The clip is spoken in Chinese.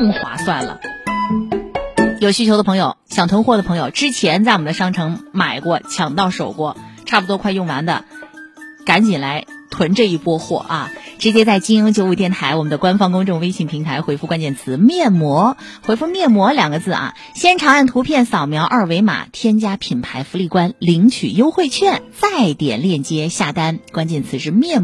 更划算了。有需求的朋友，想囤货的朋友，之前在我们的商城买过，抢到手过，差不多快用完的，赶紧来囤这一波货啊！直接在金鹰95电台我们的官方公众微信平台回复关键词面膜，回复面膜2个字啊，先长按图片扫描2维码，添加品牌福利官领取优惠券，再点链接下单，关键词是面膜。